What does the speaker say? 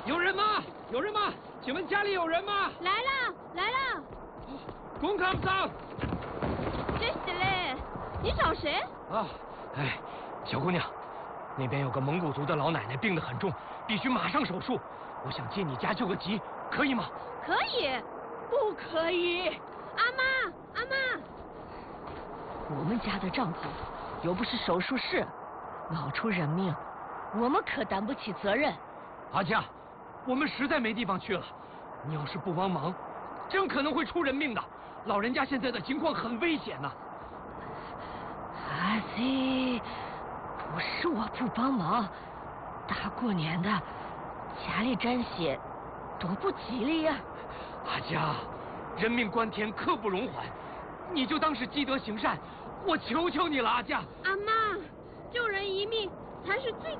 有人吗？有人吗？请问家里有人吗？ 来了，来了。 公康桑。 真是嘞，你找谁？ 啊，哎，小姑娘，那边有个蒙古族的老奶奶病得很重，必须马上手术。我想借你家救个急，可以吗？ 可以。不可以。阿妈，阿妈。 我们家的帐篷又不是手术室，闹出人命，我们可担不起责任。 阿佳，我们实在没地方去了，你要是不帮忙，真可能会出人命的。老人家现在的情况很危险呐。 阿西，不是我不帮忙，大过年的，家里沾血，多不吉利呀。 阿佳，人命关天，刻不容缓，你就当是积德行善，我求求你了，阿佳。 阿妈，救人一命才是最